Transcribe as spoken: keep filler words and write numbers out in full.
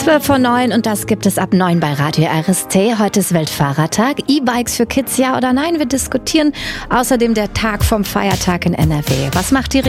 zwölf vor neun und das gibt es ab neun bei Radio R S T. Heute ist Weltfahrertag. E-Bikes für Kids, ja oder nein? Wir diskutieren außerdem der Tag vom Feiertag in N R W. Was macht die